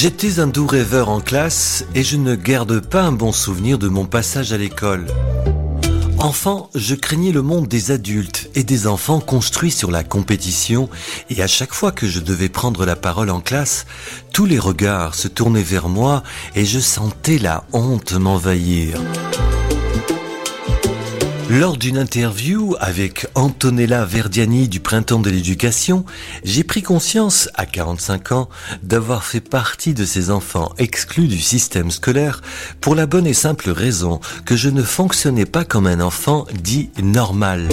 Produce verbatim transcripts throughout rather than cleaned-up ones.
J'étais un doux rêveur en classe et je ne garde pas un bon souvenir de mon passage à l'école. Enfant, je craignais le monde des adultes et des enfants construits sur la compétition, et à chaque fois que je devais prendre la parole en classe, tous les regards se tournaient vers moi et je sentais la honte m'envahir. Lors d'une interview avec Antonella Verdiani du Printemps de l'Éducation, j'ai pris conscience, à quarante-cinq ans, d'avoir fait partie de ces enfants exclus du système scolaire pour la bonne et simple raison que je ne fonctionnais pas comme un enfant dit normal.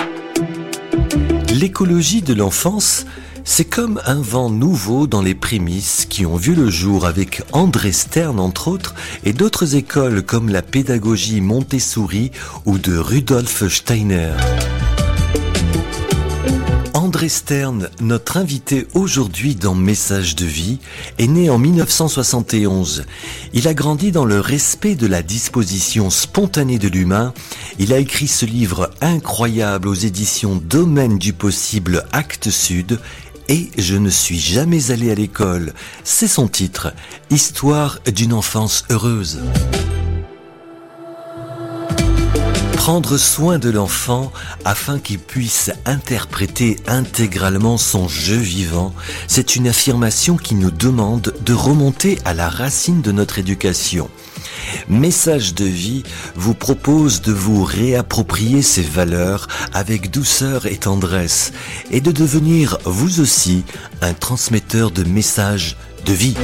L'écologie de l'enfance, c'est comme un vent nouveau dans les prémices qui ont vu le jour avec André Stern entre autres et d'autres écoles comme la pédagogie Montessori ou de Rudolf Steiner. André Stern, notre invité aujourd'hui dans Message de vie, est né en mille neuf cent soixante et onze. Il a grandi dans le respect de la disposition spontanée de l'humain. Il a écrit ce livre incroyable aux éditions Domaine du possible Actes Sud. Et je ne suis jamais allé à l'école. C'est son titre, Histoire d'une enfance heureuse. Prendre soin de l'enfant afin qu'il puisse interpréter intégralement son jeu vivant, c'est une affirmation qui nous demande de remonter à la racine de notre éducation. Message de vie vous propose de vous réapproprier ces valeurs avec douceur et tendresse et de devenir vous aussi un transmetteur de messages de vie.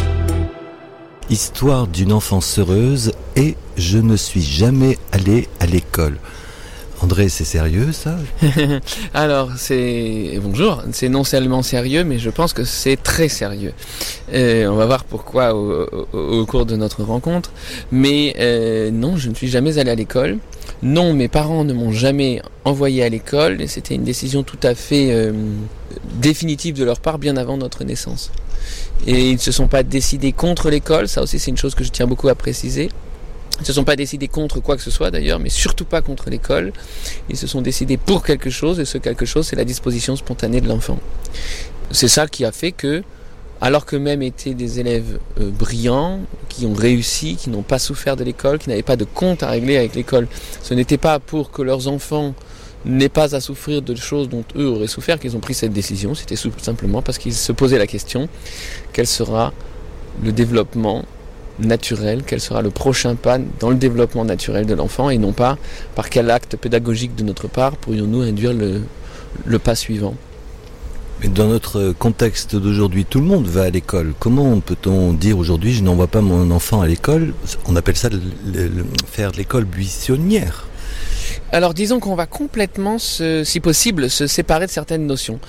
Histoire d'une enfance heureuse et je ne suis jamais allé à l'école. André, c'est sérieux ça? Alors, c'est... Bonjour, c'est non seulement sérieux, mais je pense que c'est très sérieux. Euh, on va voir pourquoi au, au, au cours de notre rencontre. Mais euh, non, je ne suis jamais allé à l'école. Non, mes parents ne m'ont jamais envoyé à l'école. Et c'était une décision tout à fait euh, définitive de leur part, bien avant notre naissance. Et ils ne se sont pas décidés contre l'école. Ça aussi, c'est une chose que je tiens beaucoup à préciser. Ils ne se sont pas décidés contre quoi que ce soit d'ailleurs, mais surtout pas contre l'école. Ils se sont décidés pour quelque chose, et ce quelque chose, c'est la disposition spontanée de l'enfant. C'est ça qui a fait que, alors que même étaient des élèves euh, brillants, qui ont réussi, qui n'ont pas souffert de l'école, qui n'avaient pas de compte à régler avec l'école, ce n'était pas pour que leurs enfants n'aient pas à souffrir de choses dont eux auraient souffert qu'ils ont pris cette décision. C'était simplement parce qu'ils se posaient la question, quel sera le développement naturel, quel sera le prochain pas dans le développement naturel de l'enfant et non pas par quel acte pédagogique de notre part pourrions-nous induire le, le pas suivant. Mais dans notre contexte d'aujourd'hui, tout le monde va à l'école. Comment peut-on dire aujourd'hui je n'envoie pas mon enfant à l'école? On appelle ça le, le, le, faire de l'école buissonnière. Alors disons qu'on va complètement, se, si possible, se séparer de certaines notions.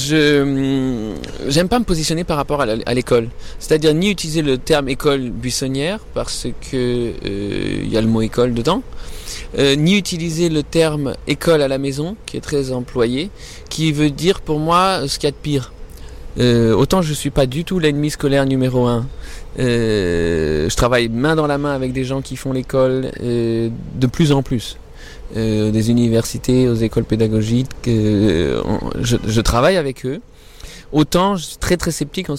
Je j'aime pas me positionner par rapport à, la, à l'école. C'est-à-dire ni utiliser le terme école buissonnière parce que euh, y a le mot école dedans, euh, ni utiliser le terme école à la maison qui est très employé, qui veut dire pour moi ce qu'il y a de pire. Euh, autant je suis pas du tout l'ennemi scolaire numéro un. Euh, je travaille main dans la main avec des gens qui font l'école euh, de plus en plus. Euh, des universités, aux écoles pédagogiques, euh, je, je travaille avec eux. Autant je suis très très sceptique en